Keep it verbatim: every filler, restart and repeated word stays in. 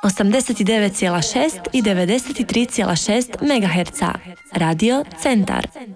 osamdeset devet zarez šest i devedeset tri zarez šest megaherca. Radio Centar.